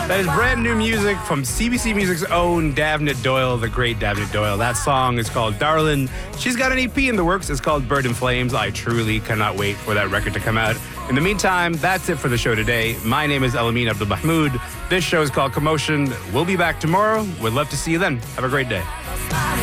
That is brand new music from CBC Music's own Davnit Doyle, the great Davnit Doyle. That song is called Darlin'. She's got an EP in the works. It's called Bird in Flames. I truly cannot wait for that record to come out. In the meantime, that's it for the show today. My name is Elamin Abdul Mahmoud. This show is called Commotion. We'll be back tomorrow. We'd love to see you then. Have a great day.